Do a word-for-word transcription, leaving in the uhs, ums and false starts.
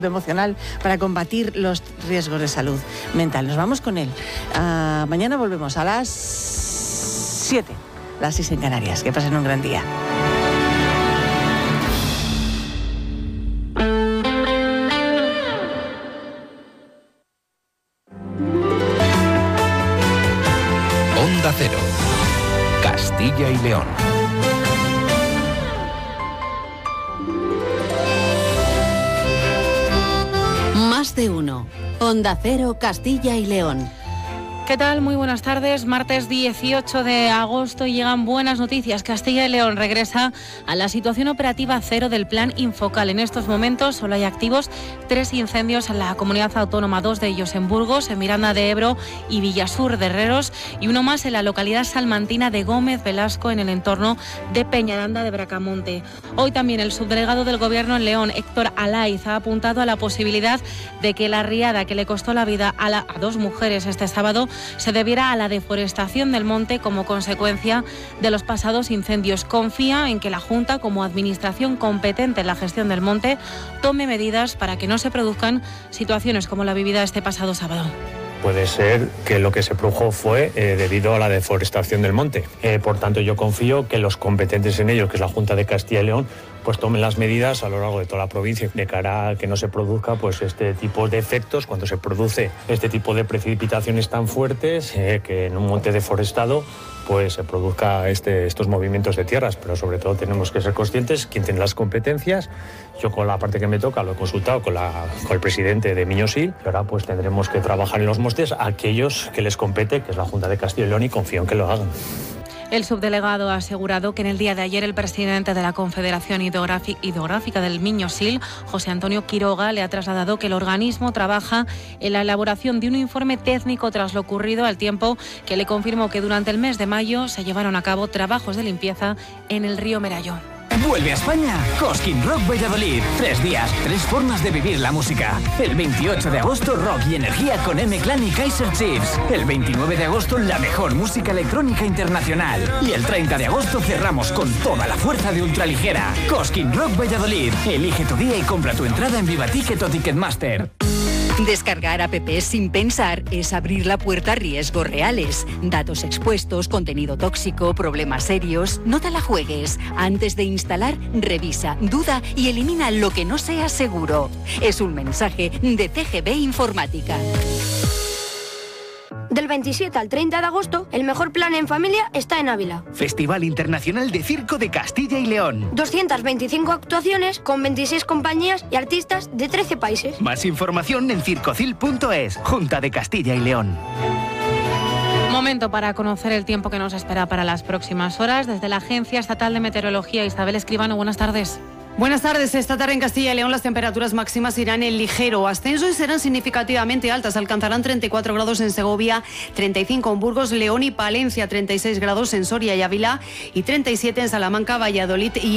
emocional para combatir los riesgos de salud mental. Nos vamos con él. Uh, mañana volvemos a las siete, las seis en Canarias. Que pasen un gran día. Onda Cero, Castilla y León. Más de uno. Onda Cero, Castilla y León. ¿Qué tal? Muy buenas tardes. Martes dieciocho de agosto y llegan buenas noticias. Castilla y León regresa a la situación operativa cero del plan Infocal. En estos momentos solo hay activos tres incendios en la comunidad autónoma, dos de ellos en Burgos, en Miranda de Ebro y Villasur de Herreros, y uno más en la localidad salmantina de Gómez Velasco, en el entorno de Peñaranda de Bracamonte. Hoy también el subdelegado del Gobierno en León, Héctor Alaiz, ha apuntado a la posibilidad de que la riada que le costó la vida a, la, a dos mujeres este sábado se debiera a la deforestación del monte como consecuencia de los pasados incendios. Confía en que la Junta, como administración competente en la gestión del monte, tome medidas para que no se produzcan situaciones como la vivida este pasado sábado. Puede ser que lo que se produjo fue eh, debido a la deforestación del monte. Eh, por tanto, yo confío que los competentes en ello, que es la Junta de Castilla y León, pues tomen las medidas a lo largo de toda la provincia de cara a que no se produzca pues este tipo de efectos cuando se produce este tipo de precipitaciones tan fuertes, eh, que en un monte deforestado pues se produzca este, estos movimientos de tierras. Pero sobre todo tenemos que ser conscientes quién tiene las competencias. Yo, con la parte que me toca, lo he consultado con, la, con el presidente de Miñosil, y ahora pues tendremos que trabajar en los montes a aquellos que les compete, que es la Junta de Castilla y León, y confío en que lo hagan. El subdelegado ha asegurado que en el día de ayer el presidente de la Confederación Hidrográfica del Miñosil, José Antonio Quiroga, le ha trasladado que el organismo trabaja en la elaboración de un informe técnico tras lo ocurrido, al tiempo que le confirmó que durante el mes de mayo se llevaron a cabo trabajos de limpieza en el río Merallo. Vuelve a España Cosquín Rock Valladolid. Tres días, tres formas de vivir la música. El veintiocho de agosto, rock y energía con M-Clan y Kaiser Chiefs. El veintinueve de agosto, la mejor música electrónica internacional. Y el treinta de agosto cerramos con toda la fuerza de ultraligera. Cosquín Rock Valladolid. Elige tu día y compra tu entrada en Vivaticket o Ticketmaster. Descargar apps sin pensar es abrir la puerta a riesgos reales. Datos expuestos, contenido tóxico, problemas serios. No te la juegues. Antes de instalar, revisa, duda y elimina lo que no sea seguro. Es un mensaje de C G B Informática. Del veintisiete al treinta de agosto, el mejor plan en familia está en Ávila. Festival Internacional de Circo de Castilla y León. doscientas veinticinco actuaciones con veintiséis compañías y artistas de trece países. Más información en circocil punto es. Junta de Castilla y León. Momento para conocer el tiempo que nos espera para las próximas horas. Desde la Agencia Estatal de Meteorología, Isabel Escribano, buenas tardes. Buenas tardes. Esta tarde en Castilla y León las temperaturas máximas irán en ligero ascenso y serán significativamente altas. Alcanzarán treinta y cuatro grados en Segovia, treinta y cinco en Burgos, León y Palencia, treinta y seis grados en Soria y Ávila y treinta y siete en Salamanca, Valladolid y